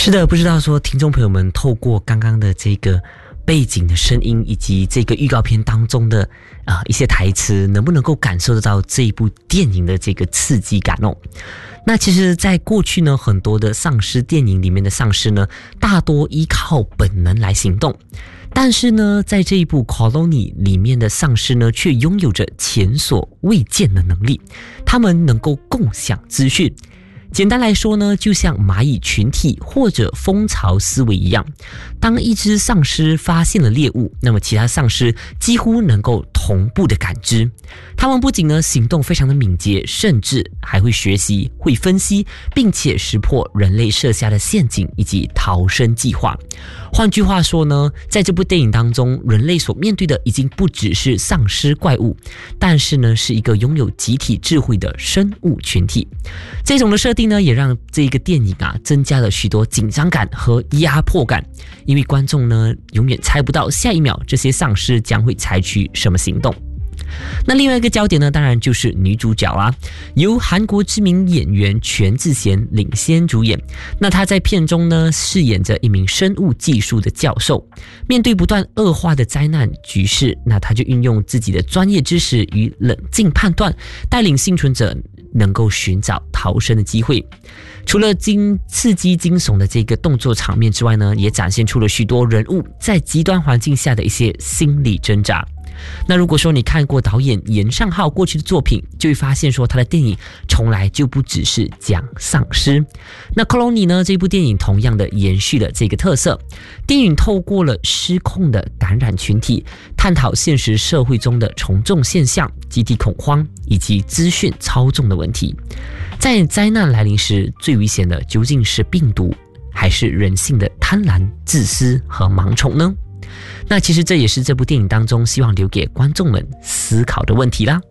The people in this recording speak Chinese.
是的，不知道说听众朋友们透过刚刚的这个背景的声音以及这个预告片当中的一些台词，能不能够感受得到这一部电影的这个刺激感哦？那其实在过去呢，很多的丧尸电影里面的丧尸呢，大多依靠本能来行动，但是呢，在这一部 Colony 里面的丧尸呢，却拥有着前所未见的能力，他们能够共享资讯。简单来说呢，就像蚂蚁群体或者蜂巢思维一样，当一只丧尸发现了猎物，那么其他丧尸几乎能够同步的感知。他们不仅呢行动非常的敏捷，甚至还会学习、会分析，并且识破人类设下的陷阱以及逃生计划。换句话说呢，在这部电影当中，人类所面对的已经不只是丧尸怪物，但是呢是一个拥有集体智慧的生物群体。这种的设定呢，也让这个电影增加了许多紧张感和压迫感，因为观众呢永远猜不到下一秒这些丧尸将会采取什么行动。那另外一个焦点呢，当然就是女主角啦，由韩国知名演员全智贤领衔主演。那她在片中呢饰演着一名生物技术的教授，面对不断恶化的灾难局势，那她就运用自己的专业知识与冷静判断，带领幸存者能够寻找逃生的机会。除了刺激惊悚的这个动作场面之外呢，也展现出了许多人物在极端环境下的一些心理挣扎。那如果说你看过导演严尚浩过去的作品，就会发现说他的电影从来就不只是讲丧尸。那 Colony 呢，这部电影同样的延续了这个特色。电影透过了失控的感染群体，探讨现实社会中的从众现象、集体恐慌以及资讯操纵的问题。在灾难来临时，最危险的究竟是病毒，还是人性的贪婪、自私和盲从呢？那其实这也是这部电影当中希望留给观众们思考的问题啦。